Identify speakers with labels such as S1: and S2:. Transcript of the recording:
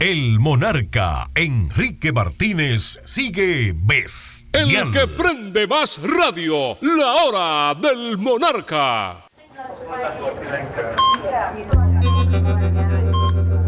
S1: El monarca Enrique Martínez sigue bestial.
S2: El que prende más radio, la hora del monarca.